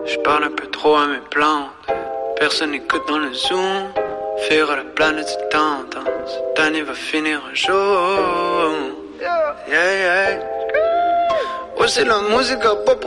Je parle un peu trop à mes plantes. Personne n'écoute dans le zoom. Faire à la planète du temps. Cette année va finir un jour. Yeah, yeah. Ouais, c'est la musique à pas pour